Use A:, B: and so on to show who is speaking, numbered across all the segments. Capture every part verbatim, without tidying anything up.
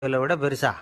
A: கோயிலை விட பெருசா?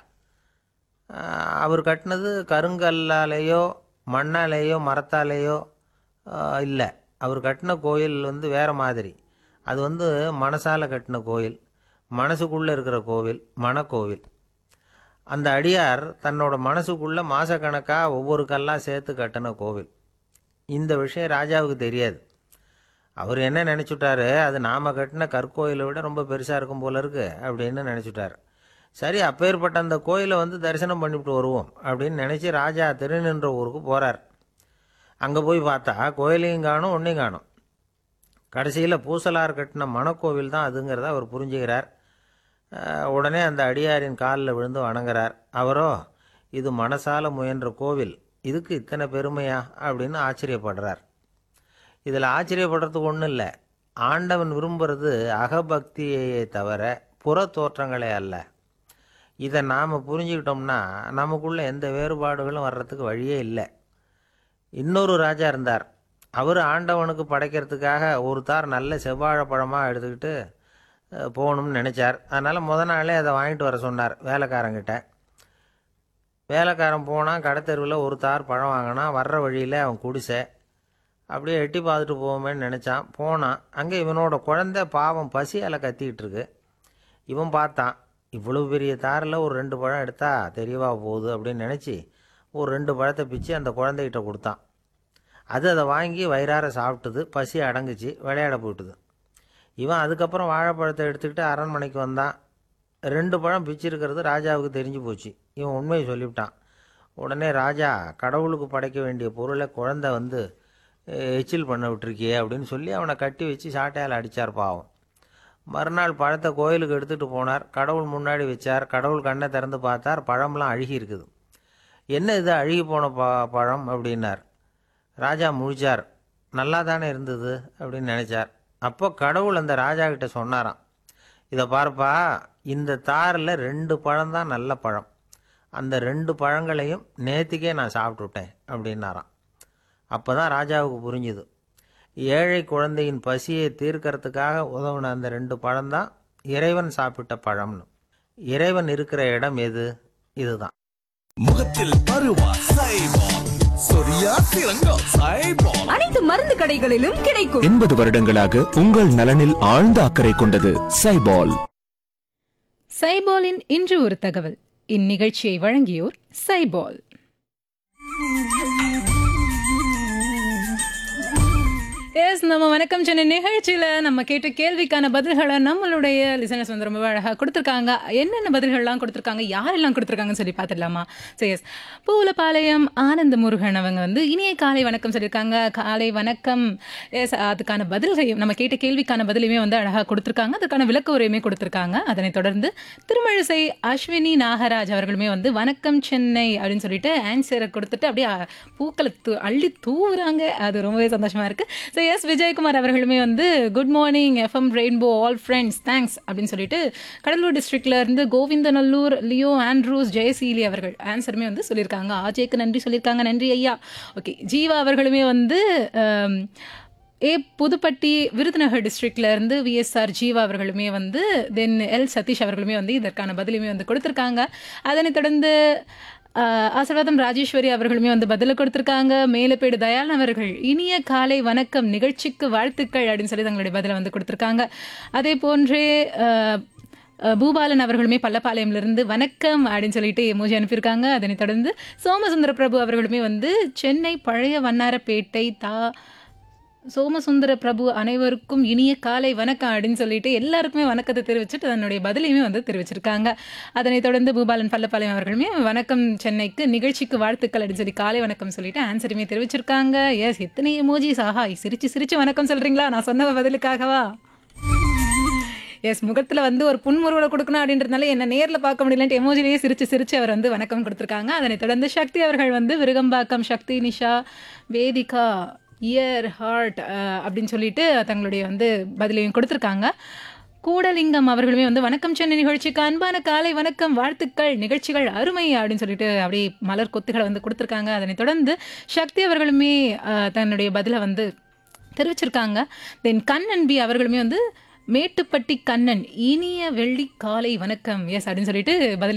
A: ஆஹ் அவர் கட்டினது கருங்கல்லாலேயோ மண்ணாலேயோ மரத்தாலேயோ இல்லை. அவர் கட்டின கோயில் வந்து வேறு மாதிரி. அது வந்து மனசால் கட்டின கோயில், மனசுக்குள்ளே இருக்கிற கோவில், மனக்கோவில். அந்த அடியார் தன்னோட மனசுக்குள்ளே மாதக்கணக்காக ஒவ்வொரு கல்லாக சேர்த்து கட்டின கோவில். இந்த விஷயம் ராஜாவுக்கு தெரியாது. அவர் என்ன நினச்சிட்டாரு, அது நாம் கட்டின கற்கோயிலை விட ரொம்ப பெருசாக இருக்கும் போல இருக்கு அப்படின்னு நினச்சிட்டார். சரி, அப்பேற்பட்ட அந்த கோயிலை வந்து தரிசனம் பண்ணிவிட்டு வருவோம் அப்படின்னு நினச்சி ராஜா திருநின்ற ஊருக்கு போகிறார். அங்கே போய் பார்த்தா கோயிலையும் காணும், ஒன்றையும் காணும். கடைசியில் பூசலார் கட்டின மணக்கோவில் தான் அதுங்கிறத அவர் புரிஞ்சுக்கிறார். உடனே அந்த அடியாரின் காலில் விழுந்து வணங்குறார். அவரோ, இது மனசால முயன்ற கோவில், இதுக்கு இத்தனை பெருமையா அப்படின்னு ஆச்சரியப்படுறார். இதில் ஆச்சரியப்படுறதுக்கு ஒன்றும் இல்லை. ஆண்டவன் விரும்புகிறது அகபக்தியையே தவிர புற தோற்றங்களே அல்ல. இதை நாம் புரிஞ்சுக்கிட்டோம்னா நமக்குள்ளே எந்த வேறுபாடுகளும் வர்றதுக்கு வழியே இல்லை. இன்னொரு ராஜா இருந்தார். அவர் ஆண்டவனுக்கு படைக்கிறதுக்காக ஒரு தார் நல்ல செவ்வாழைப்பழமாக எடுத்துக்கிட்டு போகணும்னு நினச்சார். அதனால் முத நாளே அதை வாங்கிட்டு வர சொன்னார் வேலைக்காரங்கிட்ட. வேலைக்காரன் போனால் கடைத்தெருவில் ஒரு தார் பழம் வாங்கினான். வர்ற வழியில் அவன் குடிசை. அப்படியே எட்டி பார்த்துட்டு போவோமேன்னு நினச்சான். போனான். அங்கே இவனோட குழந்தை பாவம் பசியால் கத்திக்கிட்டு இருக்கு. இவன் பார்த்தான், இவ்வளவு பெரிய தாரில் ஒரு ரெண்டு பழம் எடுத்தா தெரியவா போகுது அப்படின்னு நினச்சி ஒரு ரெண்டு பழத்தை பிச்சு அந்த குழந்தைகிட்ட கொடுத்தான். அது அதை வாங்கி வயிறார சாப்பிட்டுது. பசி அடங்குச்சு, விளையாட போட்டுது. இவன் அதுக்கப்புறம் வாழைப்பழத்தை எடுத்துக்கிட்டு அரண்மனைக்கு வந்தான். ரெண்டு பழம் பிச்சிருக்கிறது ராஜாவுக்கு தெரிஞ்சு போச்சு. இவன் உண்மையை சொல்லிவிட்டான். உடனே ராஜா, கடவுளுக்கு படைக்க வேண்டிய பொருளை குழந்தை வந்து எச்சில் பண்ண விட்டுருக்கியே அப்படின்னு சொல்லி அவனை கட்டி வச்சு சாட்டையால் அடித்தார் பாவம். மறுநாள் பழத்தை கோயிலுக்கு எடுத்துகிட்டு போனார். கடவுள் முன்னாடி வச்சார். கடவுள் கண்ணை திறந்து பார்த்தார். பழம்லாம் அழுகி இருக்குது. என்ன இது அழுகி போன ப பழம் அப்படின்னார். ராஜா முழிச்சார். நல்லா தானே இருந்தது அப்படின்னு நினச்சார். அப்போ கடவுள் அந்த ராஜா கிட்ட சொன்னாராம், இதை பார்ப்பா, இந்த தாரில் ரெண்டு பழம்தான் நல்ல பழம். அந்த ரெண்டு பழங்களையும் நேற்றுக்கே நான் சாப்பிட்டுட்டேன் அப்படின்னாராம். அப்போ தான் ராஜாவுக்கு புரிஞ்சுது, ஏழை குழந்தையின் பசியை தீர்க்கறதுக்காக உதவுன அந்த ரெண்டு பழம்தான் இறைவன் சாப்பிட்ட பழம்னு. இறைவன் இருக்கிற இடம் எது? இதுதான்.
B: முகத்தில் பருவா சைபால், சொரியா சிறங்கா சைபால்.
C: அனைத்து மருந்து கடைகளிலும் கிடைக்கும்.
B: எண்பது வருடங்களாக உங்கள் நலனில் ஆழ்ந்த அக்கறை கொண்டது சைபால்.
C: சைபாலின் இன்று ஒரு தகவல். இந்நிகழ்ச்சியை வழங்கியோர் சைபால். எஸ், நம்ம வணக்கம் சென்னை நிகழ்ச்சியில் நம்ம கேட்ட கேள்விக்கான பதில்களை நம்மளுடைய லிசனர்ஸ் வந்து ரொம்ப அழகாக கொடுத்துருக்காங்க. என்னென்ன பதில்கள்லாம் கொடுத்துருக்காங்க, யாரெல்லாம் கொடுத்துருக்காங்கன்னு சொல்லி பார்த்துடலாமா? ஸோ எஸ், பூலப்பாளையம் ஆனந்த முருகன் அவங்க வந்து இனிய காலை வணக்கம் சொல்லியிருக்காங்க. காலை வணக்கம். எஸ், அதுக்கான பதில்களையும் நம்ம கேட்ட கேள்விக்கான பதிலையுமே வந்து அழகாக கொடுத்துருக்காங்க. அதுக்கான விளக்க உரையுமே கொடுத்துருக்காங்க. அதனைத் தொடர்ந்து திருமழிசை அஸ்வினி நாகராஜ் அவர்களுமே வந்து வணக்கம் சென்னை அப்படின்னு சொல்லிட்டு ஆன்சரை கொடுத்துட்டு அப்படியே பூக்களை தூ அள்ளி தூவுறாங்க. அது ரொம்பவே சந்தோஷமா இருக்கு. ஸோ எஸ், விஜயகுமார் அவர்களுமே வந்து good morning FM rainbow all friends thanks அப்படின்னு சொல்லிட்டு கடலூர் டிஸ்ட்ரிக்ட்ல இருந்து கோவிந்தநல்லூர் லியோ ஆண்ட்ரூஸ் ஜெயசீலி அவர்கள் ஆன்சருமே வந்து சொல்லியிருக்காங்க. ஆஜேக்கு நன்றி சொல்லியிருக்காங்க. நன்றி ஐயா. ஓகே, ஜீவா அவர்களுமே வந்து ஏ புதுப்பட்டி விருதுநகர் டிஸ்ட்ரிக்ட்ல இருந்து விஎஸ்ஆர் ஜீவா அவர்களுமே வந்து தென் எல் சதீஷ் அவர்களுமே வந்து இதற்கான பதிலுமே வந்து கொடுத்துருக்காங்க. அதனைத் தொடர்ந்து ஆசீர்வாதம் ராஜேஸ்வரி அவர்களுமே வந்து பதில கொடுத்துருக்காங்க. மேலப்பேடு தயாளன் அவர்கள் இனிய காலை வணக்கம், நிகழ்ச்சிக்கு வாழ்த்துக்கள் அப்படின்னு சொல்லி தங்களுடைய பதில வந்து கொடுத்துருக்காங்க. அதே போன்றே பூபாலன் அவர்களுமே பள்ளப்பாளையம்லேருந்து வணக்கம் அப்படின்னு சொல்லிட்டு எமோஜி அனுப்பியிருக்காங்க. அதனைத் தொடர்ந்து சோமசுந்தர பிரபு அவர்களுமே வந்து சென்னை பழைய வண்ணாரப்பேட்டை தா சோமசுந்தர பிரபு அனைவருக்கும் இனிய காலை வணக்கம் அப்படின்னு சொல்லிட்டு எல்லாருக்குமே வணக்கத்தை தெரிவிச்சுட்டு தன்னுடைய பதிலையுமே வந்து தெரிவிச்சிருக்காங்க. அதனைத் தொடர்ந்து பூபாலன் பள்ளப்பாளையம் அவர்களுமே வணக்கம் சென்னைக்கு, நிகழ்ச்சிக்கு வாழ்த்துக்கள் அப்படின்னு சொல்லி காலை வணக்கம் சொல்லிட்டு ஆன்சருமே தெரிவிச்சிருக்காங்க. எஸ், எத்தனை எமோஜிஸ்! ஆஹா, சிரிச்சு சிரிச்சு வணக்கம் சொல்றீங்களா நான் சொன்ன பதிலுக்காகவா? எஸ், முகத்தில் வந்து ஒரு புன்முறுவலை கொடுக்கணும் அப்படின்றதுனால என்ன நேரில் பார்க்க முடியலன்ட்டு எமோஜிலேயே சிரிச்சு சிரிச்சு அவர் வந்து வணக்கம் கொடுத்துருக்காங்க. அதனைத் தொடர்ந்து சக்தி அவர்கள் வந்து விருகம்பாக்கம் சக்தி, நிஷா, வேதிகா, இயர் ஹார்ட் அப்படின்னு சொல்லிட்டு தங்களுடைய வந்து பதிலையும் கொடுத்துருக்காங்க. கூடலிங்கம் அவர்களுமே வந்து வணக்கம் சென்னை நிகழ்ச்சிக்கு அன்பான காலை வணக்கம், வாழ்த்துக்கள், நிகழ்ச்சிகள் அருமை அப்படின்னு சொல்லிட்டு அப்படியே மலர் கொத்துகளை வந்து கொடுத்துருக்காங்க. அதனைத் தொடர்ந்து சக்தி அவர்களுமே தன்னுடைய பதிலை வந்து தெரிவிச்சிருக்காங்க. தென் கண்ணன் பி அவர்களுமே வந்து மேட்டுப்பட்டி கண்ணன் இனிய வெள்ளி காலை வணக்கம் எஸ் அப்படின்னு சொல்லிட்டு பதில்